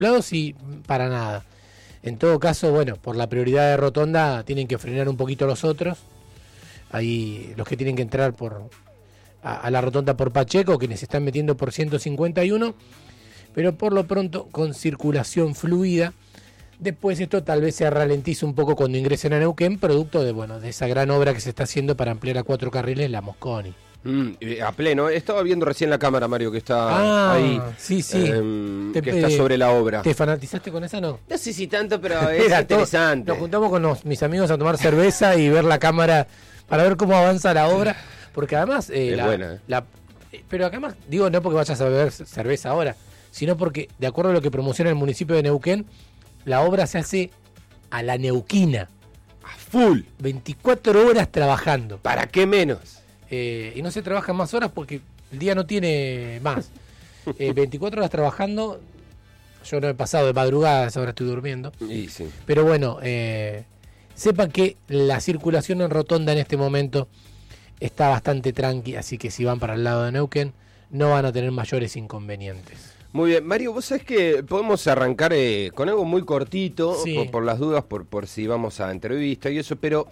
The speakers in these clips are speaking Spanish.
lados y para nada. En todo caso, bueno, por la prioridad de Rotonda tienen que frenar un poquito los otros. Ahí los que tienen que entrar a la Rotonda por Pacheco, quienes se están metiendo por 151, pero por lo pronto con circulación fluida. Después esto tal vez se ralentice un poco cuando ingresen a Neuquén, producto de esa gran obra que se está haciendo para ampliar a 4 carriles la Mosconi. A pleno, estaba viendo recién la cámara, Mario, que está ahí. Sí. Que está sobre la obra. ¿Te fanatizaste con esa, no? No sé si tanto, pero es interesante. Nos juntamos con mis amigos a tomar cerveza y ver la cámara para ver cómo avanza la obra, porque además... es buena, pero además, digo, no porque vayas a beber cerveza ahora, sino porque, de acuerdo a lo que promociona el municipio de Neuquén, la obra se hace a la neuquina. A full. 24 horas trabajando. ¿Para qué menos? Y no se trabajan más horas porque el día no tiene más. 24 horas trabajando. Yo no he pasado de madrugada, ahora estoy durmiendo. Sí. Pero bueno, sepan que la circulación en Rotonda en este momento está bastante tranqui, así que si van para el lado de Neuquén no van a tener mayores inconvenientes. Muy bien, Mario, vos sabés que podemos arrancar con algo muy cortito, sí. por las dudas, por si vamos a entrevista y eso, pero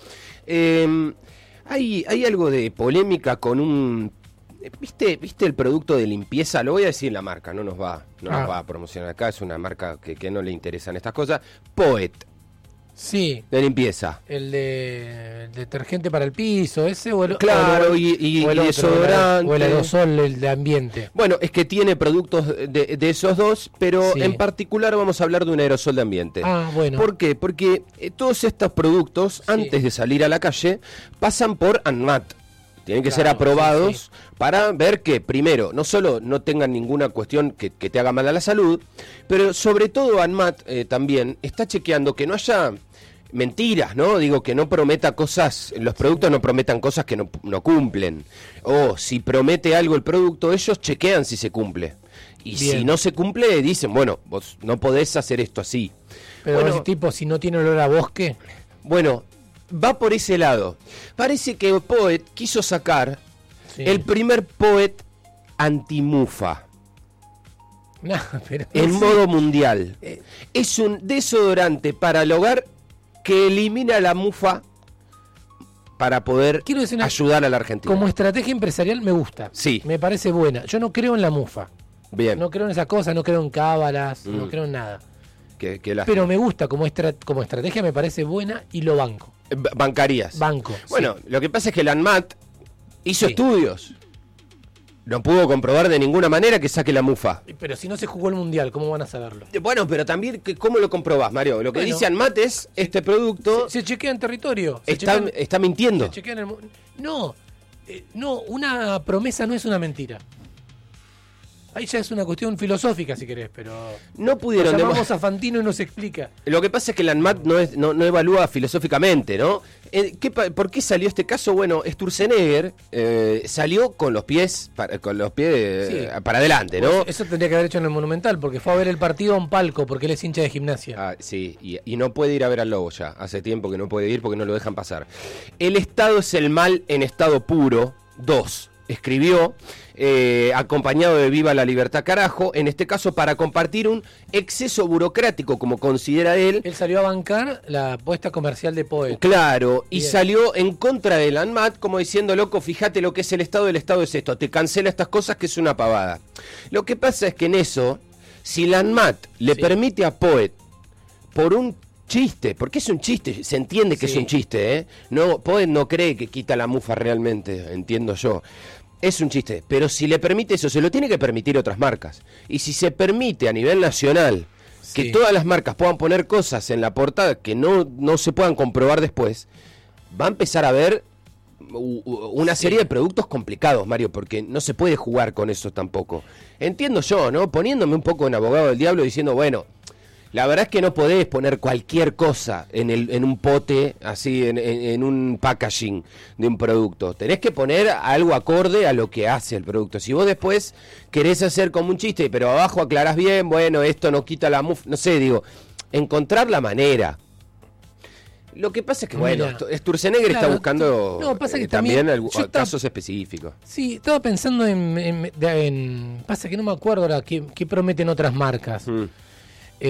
hay algo de polémica con un... ¿Viste el producto de limpieza? Lo voy a decir la marca, no nos va a promocionar acá, es una marca que no le interesan estas cosas. Poet. Sí. De limpieza. El detergente para el piso, ese o el... Claro, y desodorante. O el aerosol, el de ambiente. Bueno, es que tiene productos de esos dos, pero sí. En particular vamos a hablar de un aerosol de ambiente. Bueno. ¿Por qué? Porque todos estos productos, sí. Antes de salir a la calle, pasan por ANMAT. Tienen que ser aprobados para ver que, primero, no solo no tengan ninguna cuestión que te haga mal a la salud, pero sobre todo ANMAT también está chequeando que no haya mentiras, ¿no? Digo, que no prometa cosas, los productos no prometan cosas que no cumplen. O si promete algo el producto, ellos chequean si se cumple. Y si no se cumple, dicen, bueno, vos no podés hacer esto así. Pero ese tipo, si no tiene olor a bosque... Bueno... Va por ese lado. Parece que Poet quiso sacar el primer Poet antimufa. No, pero en modo mundial. Es un desodorante para el hogar que elimina la mufa para poder ayudar a la Argentina. Como estrategia empresarial me gusta. Sí. Me parece buena. Yo no creo en la mufa. Bien. No creo en esas cosas, no creo en cábalas, no creo en nada. Pero me gusta como estrategia, me parece buena y lo banco. ¿Bancarías? Banco. Bueno, lo que pasa es que la ANMAT hizo estudios. No pudo comprobar de ninguna manera que saque la mufa. Pero si no se jugó el mundial, ¿cómo van a saberlo? Bueno, pero también, ¿cómo lo comprobás, Mario? Lo que dice ANMAT es, este producto... Se chequea en territorio. Está mintiendo. Se chequea en no, una promesa no es una mentira. Ahí ya es una cuestión filosófica, si querés, pero... No pudieron... Llamamos a Fantino y nos explica. Lo que pasa es que la ANMAT no evalúa filosóficamente, ¿no? ¿Por qué salió este caso? Bueno, Sturzenegger salió con los pies para adelante, ¿no? Eso tendría que haber hecho en el Monumental, porque fue a ver el partido a un palco, porque él es hincha de Gimnasia. Sí, y no puede ir a ver al Lobo ya. Hace tiempo que no puede ir porque no lo dejan pasar. El Estado es el mal en estado puro. 2. Escribió, acompañado de Viva la Libertad Carajo, en este caso para compartir un exceso burocrático, como considera él. Él salió a bancar la apuesta comercial de Poet. Claro, y salió en contra del ANMAT, como diciendo, loco, fíjate lo que es el Estado es esto, te cancela estas cosas que es una pavada. Lo que pasa es que en eso, si la ANMAT le permite a Poet, por un chiste, porque es un chiste, se entiende que es un chiste, ¿eh? No, Poet no cree que quita la mufa realmente, entiendo yo. Es un chiste, pero si le permite eso, se lo tiene que permitir otras marcas. Y si se permite a nivel nacional que todas las marcas puedan poner cosas en la portada que no se puedan comprobar después, va a empezar a haber una serie de productos complicados, Mario, porque no se puede jugar con eso tampoco. Entiendo yo, ¿no? Poniéndome un poco en abogado del diablo, diciendo, bueno... La verdad es que no podés poner cualquier cosa en un pote, así, en un packaging de un producto. Tenés que poner algo acorde a lo que hace el producto. Si vos después querés hacer como un chiste, pero abajo aclarás bien, bueno, esto no quita la mufa, no sé, digo, encontrar la manera. Lo que pasa es que, bueno, Sturzenegger está buscando pasa que también casos específicos. Sí, estaba pensando en pasa que no me acuerdo ahora qué prometen otras marcas.